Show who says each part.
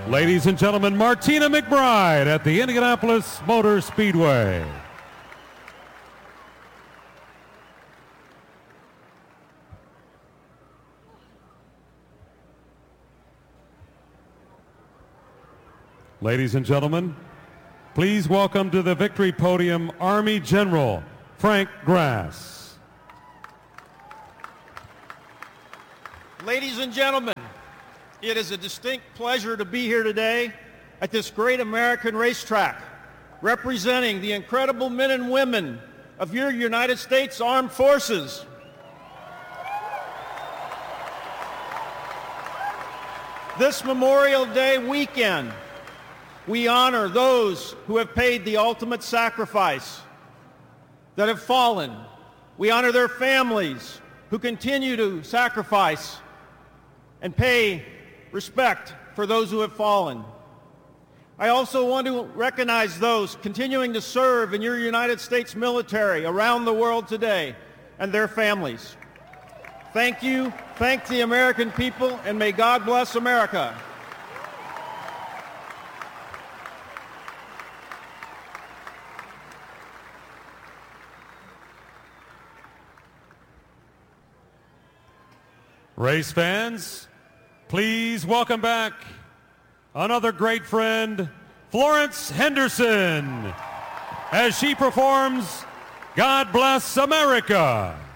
Speaker 1: Ladies and gentlemen, Martina McBride at the Indianapolis Motor Speedway. Ladies and gentlemen, please welcome to the victory podium Army General Frank Grass.
Speaker 2: Ladies and gentlemen, it is a distinct pleasure to be here today at this great American racetrack, representing the incredible men and women of your United States Armed Forces. This Memorial Day weekend, we honor those who have paid the ultimate sacrifice, that have fallen. We honor their families who continue to sacrifice and pay respect for those who have fallen. I also want to recognize those continuing to serve in your United States military around the world today and their families. Thank you, thank the American people, and may God bless America.
Speaker 1: Race fans, please welcome back another great friend, Florence Henderson, as she performs God Bless America.